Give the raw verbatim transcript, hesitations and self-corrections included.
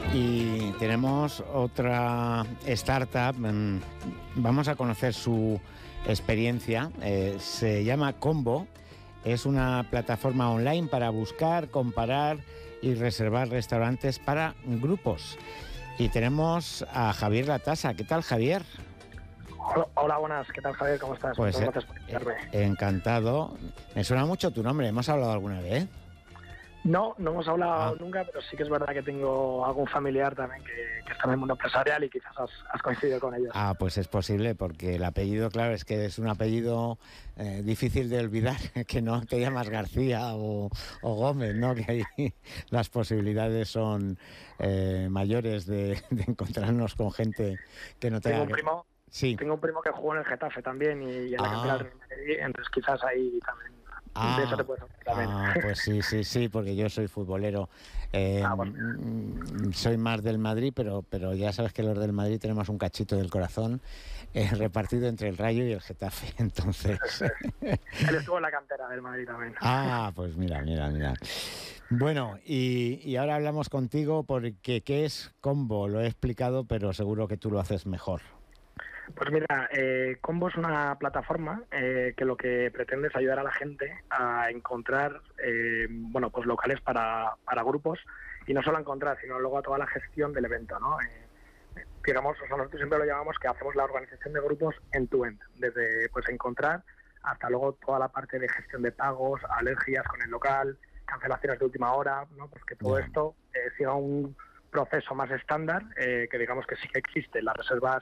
Y tenemos otra startup, vamos a conocer su experiencia, eh, se llama Combo, es una plataforma online para buscar, comparar y reservar restaurantes para grupos. Y tenemos a Javier Latasa. ¿Qué tal, Javier? Hola, hola, buenas. ¿Qué tal, Javier? ¿Cómo estás? Pues Muchas gracias por invitarme. Eh, encantado. Me suena mucho tu nombre. ¿Hemos hablado alguna vez? No, no hemos hablado Ah. nunca, pero sí que es verdad que tengo algún familiar también que, que está en el mundo empresarial y quizás has, has coincidido con ellos. Ah, pues es posible, porque el apellido, claro, es que es un apellido eh, difícil de olvidar, que no te llamas García o, o Gómez, ¿no? Que ahí las posibilidades son eh, mayores de, de encontrarnos con gente que no tenga... Tengo un primo, sí. tengo un primo que jugó en el Getafe también y en la Ah. cantera del Real Madrid, entonces quizás ahí también... Ah, de eso te puedes hablar también. ah, pues sí, sí, sí, porque yo soy futbolero. Eh, Ah, bueno. Soy más del Madrid, pero, pero ya sabes que los del Madrid tenemos un cachito del corazón eh, repartido entre el Rayo y el Getafe, entonces... Él estuvo en la cantera del Madrid también. Ah, pues mira, mira, mira. Bueno, y, y ahora hablamos contigo porque ¿qué es Combo? Lo he explicado, pero seguro que tú lo haces mejor. Pues mira, eh, Combo es una plataforma eh, que lo que pretende es ayudar a la gente a encontrar eh, bueno, pues locales para, para grupos, y no solo a encontrar, sino luego a toda la gestión del evento, ¿no? Eh, digamos, o sea, nosotros siempre lo llamamos que hacemos la organización de grupos end-to-end, desde pues encontrar hasta luego toda la parte de gestión de pagos, alergias con el local, cancelaciones de última hora, ¿no? Pues que todo Yeah. esto eh, siga un proceso más estándar, eh, que digamos que sí que existe las reservas